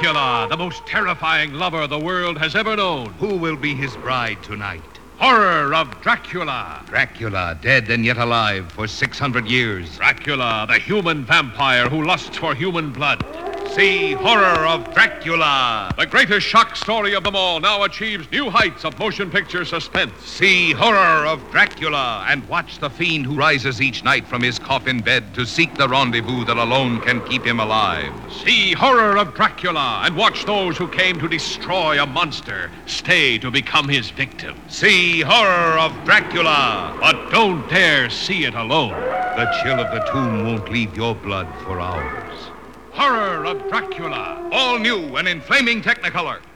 Dracula, the most terrifying lover the world has ever known. Who will be his bride tonight? Horror of Dracula. Dracula, dead and yet alive for 600 years. Dracula, the human vampire who lusts for human blood. See Horror of Dracula. The greatest shock story of them all now achieves new heights of motion picture suspense. See Horror of Dracula and watch the fiend who rises each night from his coffin bed to seek the rendezvous that alone can keep him alive. See Horror of Dracula and watch those who came to destroy a monster stay to become his victim. See Horror of Dracula. But don't dare see it alone. The chill of the tomb won't leave your blood for hours. Horror of Dracula. All new and in flaming Technicolor.